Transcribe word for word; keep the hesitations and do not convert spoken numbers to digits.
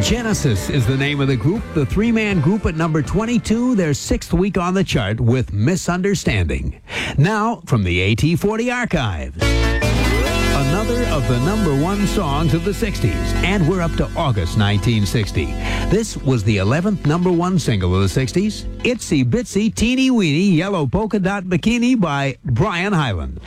Genesis is the name of the group, the three-man group at number twenty-two, their sixth week on the chart with Misunderstanding. Now, from the A T forty archives, another of the number one songs of the sixties, and we're up to August nineteen sixty. This was the eleventh number one single of the sixties, Itsy Bitsy Teeny Weeny Yellow Polka Dot Bikini by Brian Hyland.